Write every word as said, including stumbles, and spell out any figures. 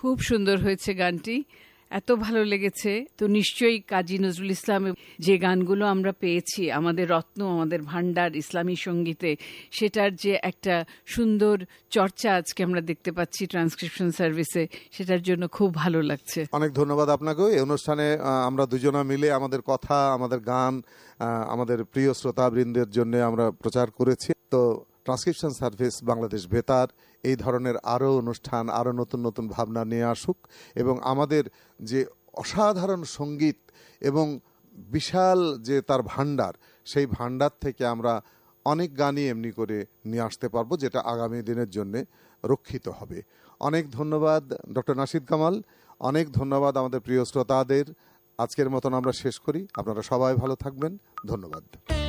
খুব সুন্দর হয়েছে গানটি, এত ভালো লেগেছে। তো নিশ্চয়ই কাজী নজরুল ইসলামের যে গানগুলো আমরা পেয়েছি, আমাদের রত্ন, আমাদের ভান্ডার ইসলামী সঙ্গীতে, সেটার যে একটা সুন্দর চর্চা আজকে আমরা দেখতে পাচ্ছি ট্রান্সক্রিপশন সার্ভিসে, সেটার জন্য খুব ভালো লাগছে। অনেক ধন্যবাদ আপনাকেও। এই অনুষ্ঠানে আমরা দুজনা মিলে আমাদের কথা, আমাদের গান আমাদের প্রিয় শ্রোতাবৃন্দের জন্য আমরা প্রচার করেছি। তো ট্রান্সক্রিপশন সার্ভিস বাংলাদেশ বেতার এই ধরনের আরও অনুষ্ঠান, আরও নতুন নতুন ভাবনা নিয়ে আসুক এবং আমাদের যে অসাধারণ সঙ্গীত এবং বিশাল যে তার ভান্ডার, সেই ভান্ডার থেকে আমরা অনেক গানই এমনি করে নিয়ে আসতে পারবো, যেটা আগামী দিনের জন্য রক্ষিত হবে। অনেক ধন্যবাদ ডক্টর নাশিদ কামাল, অনেক ধন্যবাদ আমাদের প্রিয় শ্রোতাদের। আজকের মতন আমরা শেষ করি। আপনারা সবাই ভালো থাকবেন। ধন্যবাদ।